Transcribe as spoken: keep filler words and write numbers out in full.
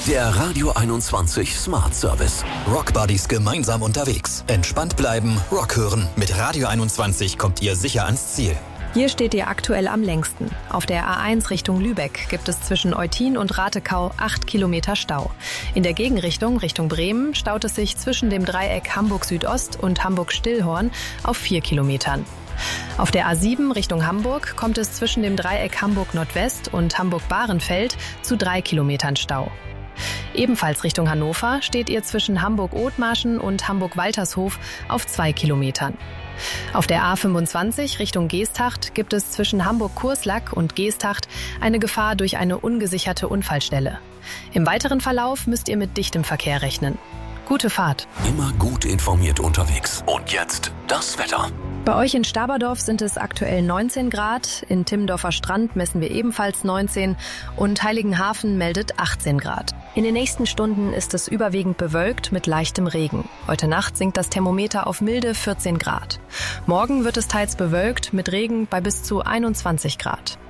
Der Radio einundzwanzig Smart Service. Rockbuddies gemeinsam unterwegs. Entspannt bleiben, Rock hören. Mit Radio einundzwanzig kommt ihr sicher ans Ziel. Hier steht ihr aktuell am längsten. Auf der A eins Richtung Lübeck gibt es zwischen Eutin und Ratekau acht Kilometer Stau. In der Gegenrichtung Richtung Bremen staut es sich zwischen dem Dreieck Hamburg Südost und Hamburg Stillhorn auf vier Kilometern. Auf der A sieben Richtung Hamburg kommt es zwischen dem Dreieck Hamburg Nordwest und Hamburg Bahrenfeld zu drei Kilometern Stau. Ebenfalls Richtung Hannover steht ihr zwischen Hamburg-Othmarschen und Hamburg-Waltershof auf zwei Kilometern. Auf der A fünfundzwanzig Richtung Geesthacht gibt es zwischen Hamburg-Kurslack und Geesthacht eine Gefahr durch eine ungesicherte Unfallstelle. Im weiteren Verlauf müsst ihr mit dichtem Verkehr rechnen. Gute Fahrt. Immer gut informiert unterwegs. Und jetzt das Wetter. Bei euch in Staberdorf sind es aktuell neunzehn Grad, in Timmendorfer Strand messen wir ebenfalls neunzehn und Heiligenhafen meldet achtzehn Grad. In den nächsten Stunden ist es überwiegend bewölkt mit leichtem Regen. Heute Nacht sinkt das Thermometer auf milde vierzehn Grad. Morgen wird es teils bewölkt mit Regen bei bis zu einundzwanzig Grad.